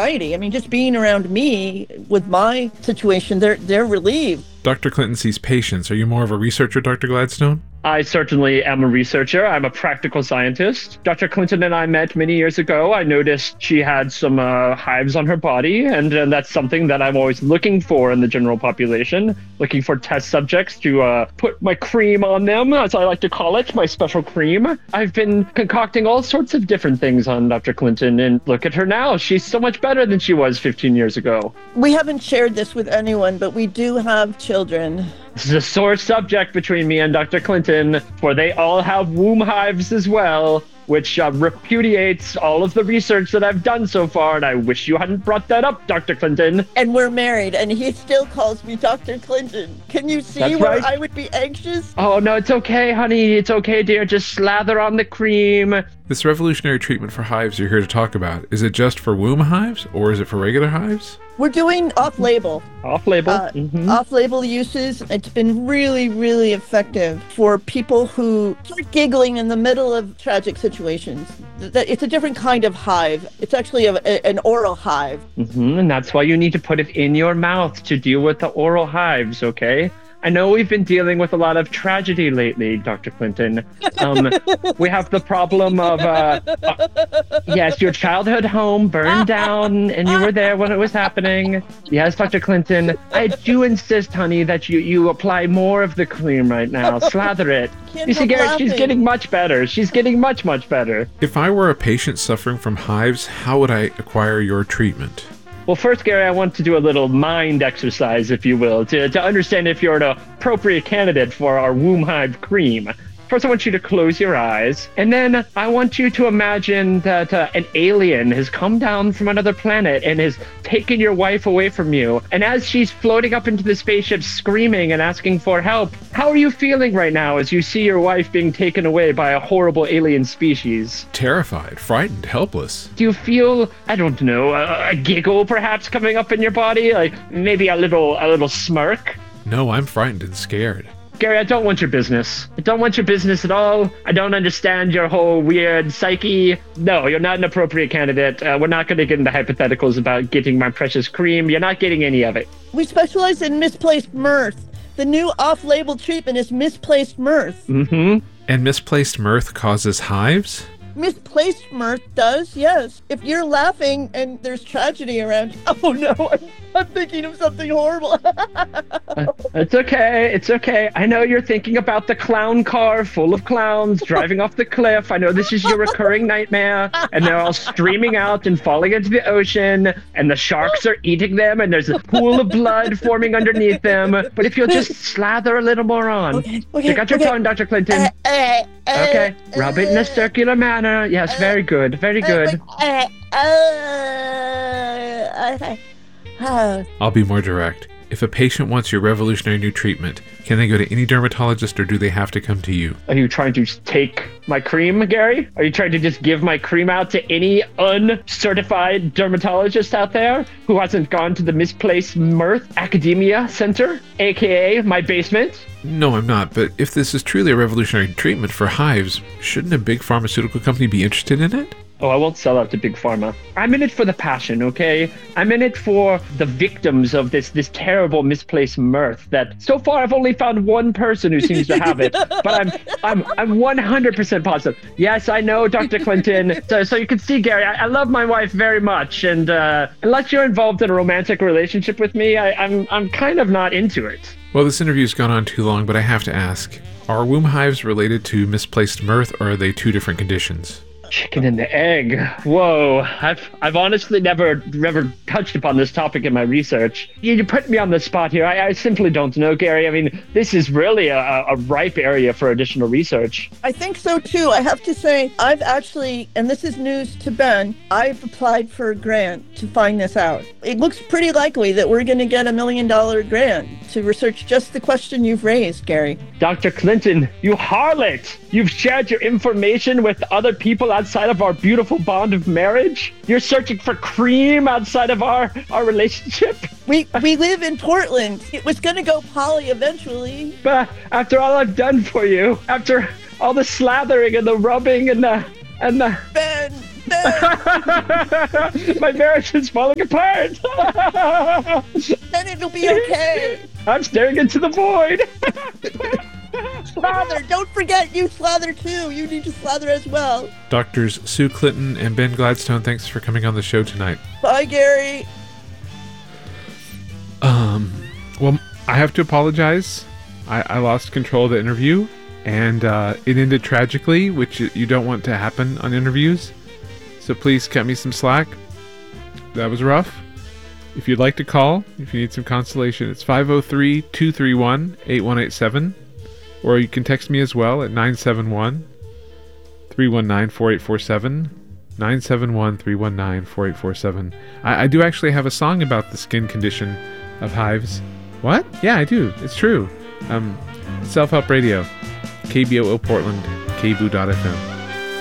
anxiety. I mean, just being around me with my situation, they're relieved. Dr. Clinton sees patients. Are you more of a researcher, Dr. Gladstone? I certainly am a researcher. I'm a practical scientist. Dr. Clinton and I met many years ago. I noticed she had some hives on her body, and that's something that I'm always looking for in the general population, looking for test subjects to put my cream on them, as I like to call it, my special cream. I've been concocting all sorts of different things on Dr. Clinton, and look at her now. She's so much better than she was 15 years ago. We haven't shared this with anyone, but we do have children. This is a sore subject between me and Dr. Clinton, for they all have womb hives as well, which repudiates all of the research that I've done so far, and I wish you hadn't brought that up, Dr. Clinton. And we're married, and he still calls me Dr. Clinton. Can you see That's where right. I would be anxious? Oh, no, it's okay, honey. It's okay, dear. Just slather on the cream. This revolutionary treatment for hives you're here to talk about, is it just for womb hives, or is it for regular hives? We're doing off-label. Off-label? Off-label uses. It's been really, really effective for people who start giggling in the middle of tragic situations. It's a different kind of hive. It's actually an oral hive. And that's why you need to put it in your mouth to deal with the oral hives, okay? I know we've been dealing with a lot of tragedy lately, Dr. Clinton. We have the problem of, yes, your childhood home burned down and you were there when it was happening. Yes, Dr. Clinton, I do insist, honey, that you apply more of the cream right now. Slather it. You see, Garrett, she's getting much better. She's getting much, much better. If I were a patient suffering from hives, how would I acquire your treatment? Well, first, Gary, I want to do a little mind exercise, if you will, to understand if you're an appropriate candidate for our womb hive cream. First, I want you to close your eyes, and then I want you to imagine that an alien has come down from another planet and has taken your wife away from you. And as she's floating up into the spaceship screaming and asking for help, how are you feeling right now as you see your wife being taken away by a horrible alien species? Terrified, frightened, helpless. Do you feel, I don't know, a giggle perhaps coming up in your body? Like maybe a little smirk? No, I'm frightened and scared. Gary, I don't want your business. I don't want your business at all. I don't understand your whole weird psyche. No, you're not an appropriate candidate. We're not going to get into hypotheticals about getting my precious cream. You're not getting any of it. We specialize in misplaced mirth. The new off-label treatment is misplaced mirth. And misplaced mirth causes hives? Misplaced mirth does, yes. If you're laughing and there's tragedy around you, oh no, I'm thinking of something horrible. It's okay. It's okay. I know you're thinking about the clown car full of clowns driving off the cliff. I know this is your recurring nightmare. And they're all streaming out and falling into the ocean. And the sharks are eating them. And there's a pool of blood forming underneath them. But if you'll just slather a little more on. Okay, Check out your tongue, Dr. Clinton. Okay. Rub it in a circular manner. Yes, very good. Very good. I'll be more direct. If a patient wants your revolutionary new treatment, can they go to any dermatologist or do they have to come to you? Are you trying to take my cream, Gary? Are you trying to just give my cream out to any uncertified dermatologist out there who hasn't gone to the Misplaced Mirth Academia Center, aka my basement? No, I'm not, but if this is truly a revolutionary treatment for hives, shouldn't a big pharmaceutical company be interested in it? Oh, I won't sell out to Big Pharma. I'm in it for the passion, okay? I'm in it for the victims of this terrible misplaced mirth that so far I've only found one person who seems to have it. But I'm 100% positive. Yes, I know, Dr. Clinton. So you can see, Gary, I love my wife very much, and unless you're involved in a romantic relationship with me, I'm kind of not into it. Well, this interview's gone on too long, but I have to ask, are womb hives related to misplaced mirth, or are they two different conditions? Chicken and the egg. Whoa. I've honestly never touched upon this topic in my research. You put me on the spot here. I simply don't know, Gary. I mean, this is really a ripe area for additional research. I think so too. I have to say, I've actually, and this is news to Ben, I've applied for a grant to find this out. It looks pretty likely that we're going to get $1 million grant to research just the question you've raised, Gary. Dr. Clinton, you harlot! You've shared your information with other people outside of our beautiful bond of marriage? You're searching for cream outside of our relationship? We live in Portland. It was going to go poly eventually. But after all I've done for you, after all the slathering and the rubbing and the... Ben, My marriage is falling apart. Then it'll be okay. I'm staring into the void. Slather, don't forget you slather too. You need to slather as well. Doctors Sue Clinton and Ben Gladstone, thanks for coming on the show tonight. Bye, Gary. Well, I have to apologize. I lost control of the interview, and it ended tragically, which you don't want to happen on interviews. So please cut me some slack. That was rough. If you'd like to call, if you need some consolation, it's 503-231-8187. Or you can text me as well at 971-319-4847. 971-319-4847. I do actually have a song about the skin condition of hives. What? Yeah, I do. It's true. Self-Help Radio. KBOO Portland. KBOO.FM.